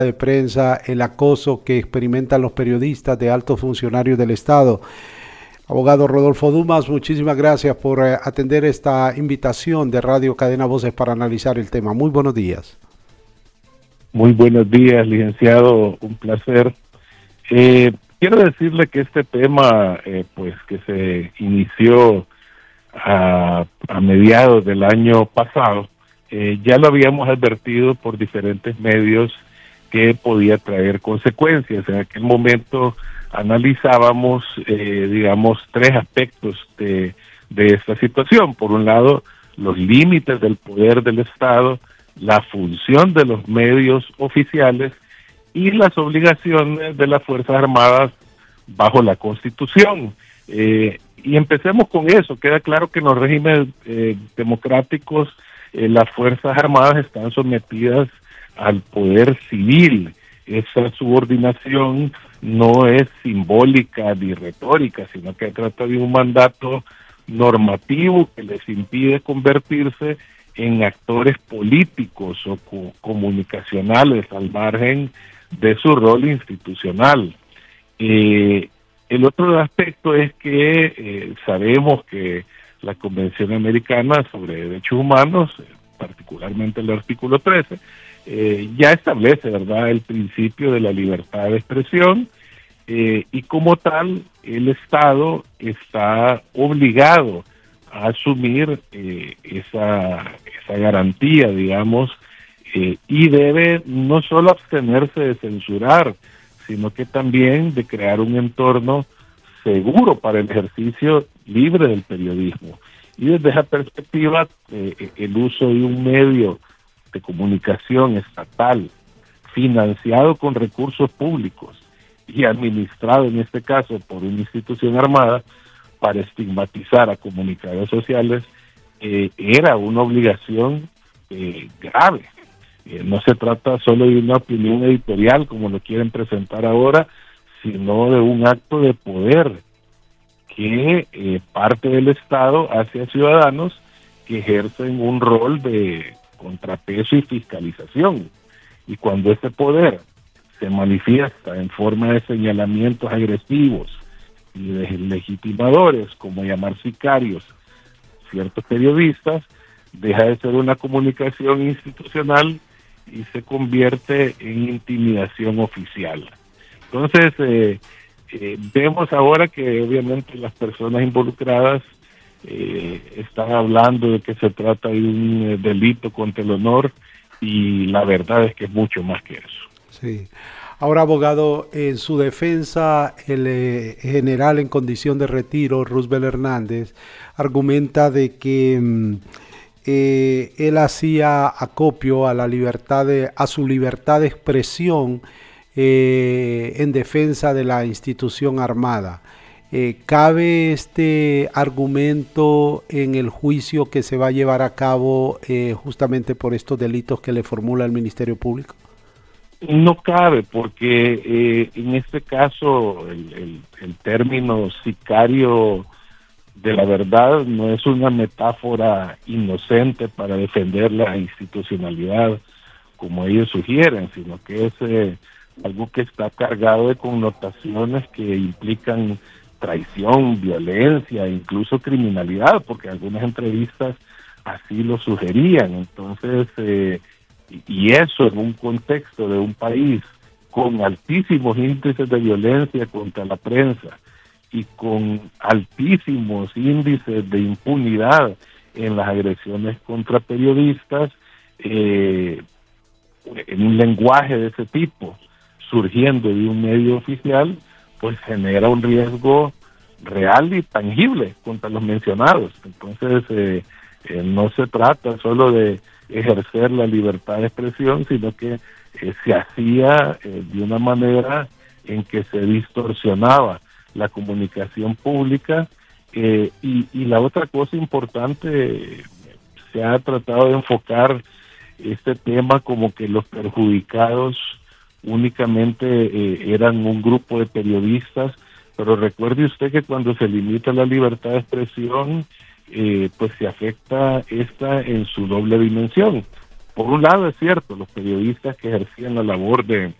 de prensa, el acoso que experimentan los periodistas de altos funcionarios del Estado. Abogado Rodolfo Dumas, muchísimas gracias por atender esta invitación de Radio Cadena Voces para analizar el tema. Muy buenos días. Muy buenos días, licenciado, un placer. Quiero decirle que este tema, pues que se inició a mediados del año pasado, ya lo habíamos advertido por diferentes medios que podía traer consecuencias. En aquel momento analizábamos, digamos, tres aspectos de esta situación. Por un lado, los límites del poder del Estado, la función de los medios oficiales y las obligaciones de las Fuerzas Armadas bajo la Constitución. Y empecemos con eso. Queda claro que en los regímenes democráticos las Fuerzas Armadas están sometidas al poder civil. Esa subordinación no es simbólica ni retórica, sino que trata de un mandato normativo que les impide convertirse en actores políticos o comunicacionales al margen de su rol institucional. El otro aspecto es que sabemos que la Convención Americana sobre Derechos Humanos, particularmente el artículo 13, ya establece, ¿verdad?, el principio de la libertad de expresión, y como tal el Estado está obligado a asumir esa garantía, digamos, y debe no solo abstenerse de censurar, sino que también de crear un entorno seguro para el ejercicio libre del periodismo. Y desde esa perspectiva, el uso de un medio de comunicación estatal, financiado con recursos públicos y administrado en este caso por una institución armada, para estigmatizar a comunicadores sociales, era una obligación grave. No se trata solo de una opinión editorial, como lo quieren presentar ahora, sino de un acto de poder que parte del Estado hacia ciudadanos que ejercen un rol de contrapeso y fiscalización. Y cuando ese poder se manifiesta en forma de señalamientos agresivos y de legitimadores, como llamar sicarios ciertos periodistas, deja de ser una comunicación institucional y se convierte en intimidación oficial. Entonces, vemos ahora que obviamente las personas involucradas están hablando de que se trata de un delito contra el honor, y la verdad es que es mucho más que eso. Sí. Ahora, abogado, en su defensa, el general en condición de retiro, Roosevelt Hernández, argumenta de que él hacía acopio a la libertad a su libertad de expresión en defensa de la institución armada. ¿Cabe este argumento en el juicio que se va a llevar a cabo justamente por estos delitos que le formula el Ministerio Público? No cabe, porque en este caso el término sicario de la verdad no es una metáfora inocente para defender la institucionalidad, como ellos sugieren, sino que es algo que está cargado de connotaciones que implican traición, violencia, incluso criminalidad, porque algunas entrevistas así lo sugerían. Entonces, y eso en un contexto de un país con altísimos índices de violencia contra la prensa y con altísimos índices de impunidad en las agresiones contra periodistas, en un lenguaje de ese tipo, surgiendo de un medio oficial, pues genera un riesgo real y tangible contra los mencionados. Entonces, no se trata solo de ejercer la libertad de expresión, sino que se hacía de una manera en que se distorsionaba la comunicación pública, y la otra cosa importante, se ha tratado de enfocar este tema como que los perjudicados únicamente eran un grupo de periodistas, pero recuerde usted que cuando se limita la libertad de expresión, pues se afecta esta en su doble dimensión. por un lado es cierto, los periodistas que ejercían la labor de